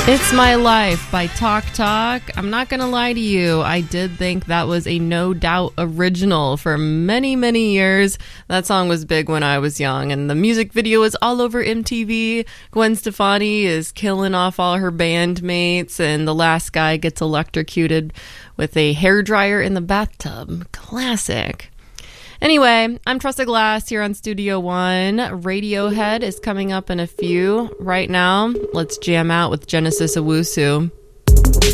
It's My Life by Talk Talk. I'm not going to lie to you. I did think that was a No Doubt original for many, many years. That song was big when I was young, and the music video is all over MTV. Gwen Stefani is killing off all her bandmates, and the last guy gets electrocuted with a hairdryer in the bathtub. Classic. Anyway, I'm Tressa Glass here on Studio One. Radiohead is coming up in a few. Right now, let's jam out with Genesis Owusu.